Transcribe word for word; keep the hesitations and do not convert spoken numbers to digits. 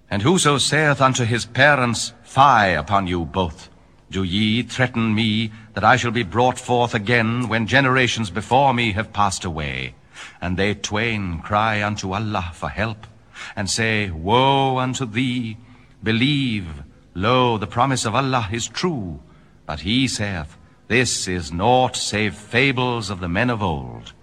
And whoso saith unto his parents, Fie upon you both, do ye threaten me that I shall be brought forth again when generations before me have passed away? And they twain cry unto Allah for help, and say, Woe unto thee! Believe, lo, the promise of Allah is true. But he saith, This is naught save fables of the men of old.